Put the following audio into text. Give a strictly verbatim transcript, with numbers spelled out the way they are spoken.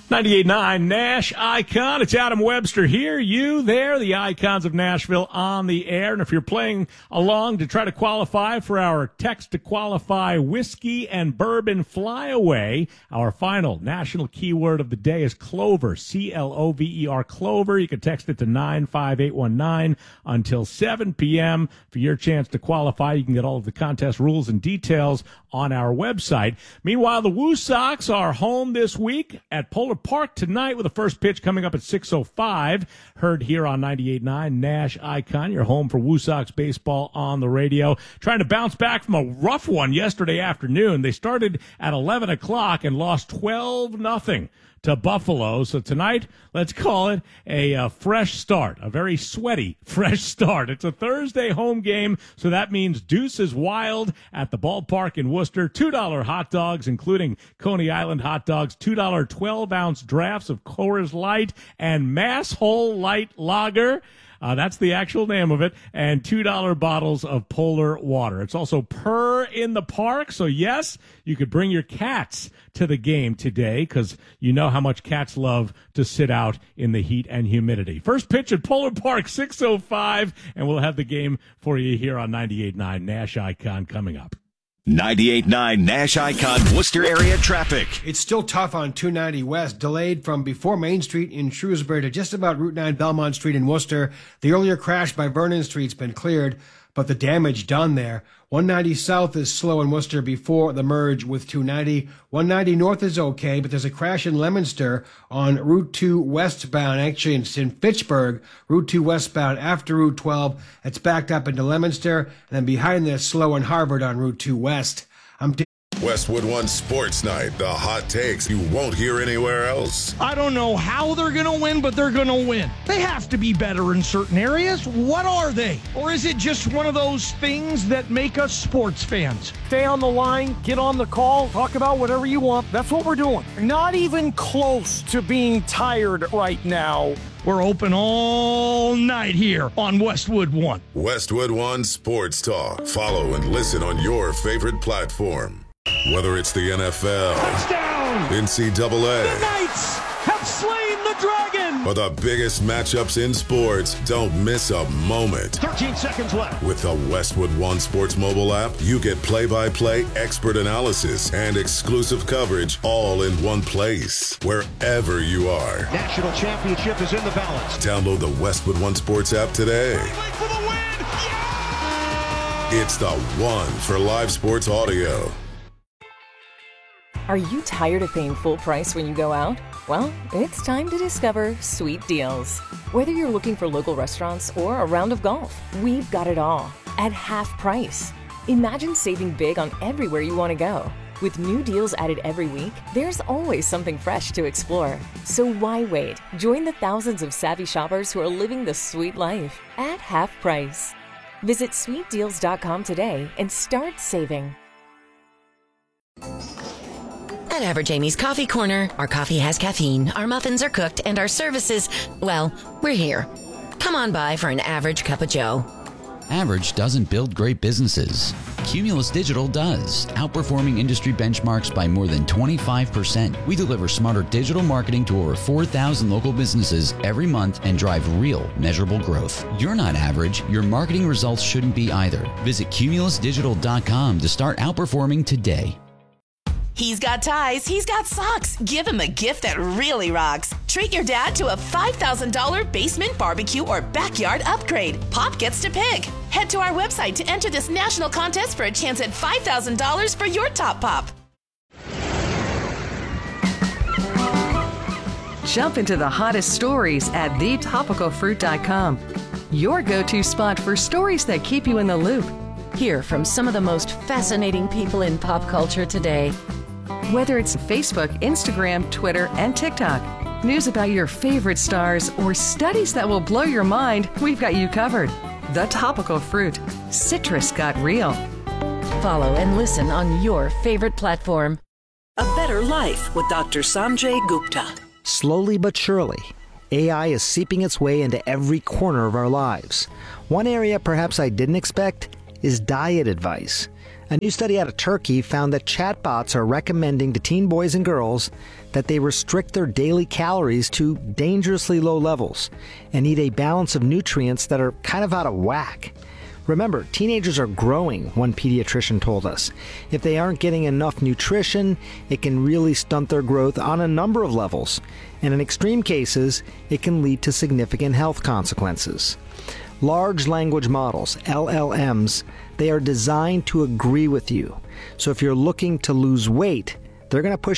ninety-eight point nine Nash Icon. It's Adam Webster here. You there, the Icons of Nashville on the air. And if you're playing along to try to qualify for our text to qualify whiskey and bourbon flyaway, our final national keyword of the day is Clover, C L O V E R, Clover. You can text it to nine five eight one nine until seven p.m. for your chance to qualify. You can get all of the contest rules and details on our website. Meanwhile, the Woo Sox are home this week at Polar Park tonight with the first pitch coming up at six oh five. Heard here on ninety-eight point nine Nash Icon. You're home for Woo Sox baseball on the radio. Trying to bounce back from a rough one yesterday afternoon. They started at eleven o'clock and lost twelve nothing to Buffalo. So tonight, let's call it a uh, fresh start, a very sweaty, fresh start. It's a Thursday home game, so that means Deuce is Wild at the ballpark in Worcester. two dollar hot dogs, including Coney Island hot dogs, two dollar twelve-ounce drafts of Coors Light and Mass Whole Light Lager. Uh, that's the actual name of it, and two dollar bottles of Polar water. It's also Purr in the Park, so yes, you could bring your cats to the game today because you know how much cats love to sit out in the heat and humidity. First pitch at Polar Park, six oh five, and we'll have the game for you here on ninety-eight point nine Nash Icon coming up. ninety-eight point nine Nash Icon Worcester area traffic. It's still tough on two ninety West, delayed from before Main Street in Shrewsbury to just about Route nine Belmont Street in Worcester. The earlier crash by Vernon Street's been cleared, but the damage done there. one ninety South is slow in Worcester before the merge with two ninety. one ninety North is okay, but there's a crash in Leominster on Route two westbound. Actually, it's in Fitchburg, Route two westbound after Route twelve. It's backed up into Leominster, and then behind this, slow in Harvard on Route two west. I'm t- Westwood One Sports Night, the hot takes you won't hear anywhere else. I don't know how they're going to win, but they're going to win. They have to be better in certain areas. What are they? Or is it just one of those things that make us sports fans? Stay on the line, get on the call, talk about whatever you want. That's what we're doing. Not even close to being tired right now. We're open all night here on Westwood One. Westwood One Sports Talk. Follow and listen on your favorite platform. Whether it's the N F L, touchdown, N C double A, the Knights have slain the dragon, or the biggest matchups in sports, don't miss a moment. thirteen seconds left. With the Westwood One Sports mobile app, you get play-by-play, expert analysis, and exclusive coverage all in one place, wherever you are. National championship is in the balance. Download the Westwood One Sports app today. For the win. Yeah! It's the one for live sports audio. Are you tired of paying full price when you go out? Well, it's time to discover Sweet Deals. Whether you're looking for local restaurants or a round of golf, we've got it all at half price. Imagine saving big on everywhere you want to go. With new deals added every week, there's always something fresh to explore. So why wait? Join the thousands of savvy shoppers who are living the sweet life at half price. Visit sweet deals dot com today and start saving. At Average Amy's Coffee Corner, our coffee has caffeine, our muffins are cooked, and our services, well, we're here. Come on by for an average cup of joe. Average doesn't build great businesses. Cumulus Digital does, outperforming industry benchmarks by more than twenty-five percent. We deliver smarter digital marketing to over four thousand local businesses every month and drive real, measurable growth. You're not average. Your marketing results shouldn't be either. Visit cumulus digital dot com to start outperforming today. He's got ties, he's got socks. Give him a gift that really rocks. Treat your dad to a five thousand dollars basement barbecue or backyard upgrade. Pop gets to pick. Head to our website to enter this national contest for a chance at five thousand dollars for your top pop. Jump into the hottest stories at the topical fruit dot com. Your go-to spot for stories that keep you in the loop. Hear from some of the most fascinating people in pop culture today. Whether it's Facebook, Instagram, Twitter, and TikTok, news about your favorite stars, or studies that will blow your mind, we've got you covered. The Topical Fruit. Citrus got real. Follow and listen on your favorite platform. A Better Life with Doctor Sanjay Gupta. Slowly but surely, A I is seeping its way into every corner of our lives. One area perhaps I didn't expect is diet advice. A new study out of Turkey found that chatbots are recommending to teen boys and girls that they restrict their daily calories to dangerously low levels and eat a balance of nutrients that are kind of out of whack. Remember, teenagers are growing, one pediatrician told us. If they aren't getting enough nutrition, it can really stunt their growth on a number of levels. And in extreme cases, it can lead to significant health consequences. Large language models, L L Ms, they are designed to agree with you. So if you're looking to lose weight, they're going to push